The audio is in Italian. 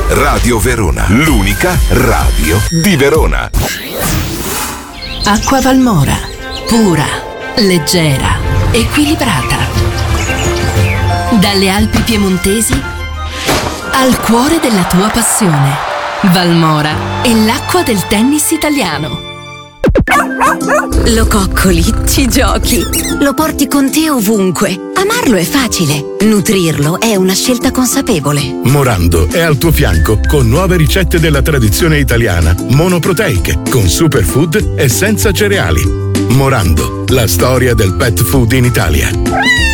Radio Verona, l'unica radio di Verona. Acqua Valmora, pura, leggera, equilibrata. Dalle Alpi piemontesi al cuore della tua passione. Valmora è l'acqua del tennis italiano. Lo coccoli, ci giochi, lo porti con te ovunque. Amarlo è facile, nutrirlo è una scelta consapevole. Morando è al tuo fianco con nuove ricette della tradizione italiana, monoproteiche, con superfood e senza cereali. Morando, la storia del pet food in Italia.